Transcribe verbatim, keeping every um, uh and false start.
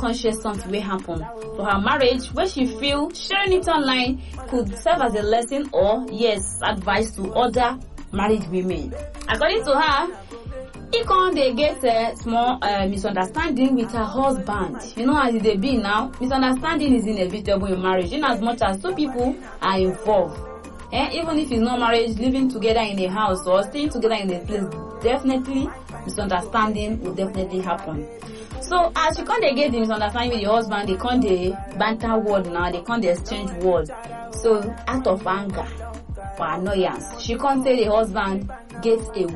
come share something wey happen for her marriage wey she feel sharing it online could serve as a lesson or yes advice to other married women. According to her, e come dey get uh, small uh, misunderstanding with her husband. You know as e dey be now, misunderstanding is inevitable in marriage in as much as two people are involved. Eh, even if it's not marriage, living together in a house or staying together in a place, definitely misunderstanding will definitely happen. So as she come dey get the misunderstanding with the husband, they come dey banter word now, they come dey exchange words. So out of anger, for annoyance, she come say the husband gets a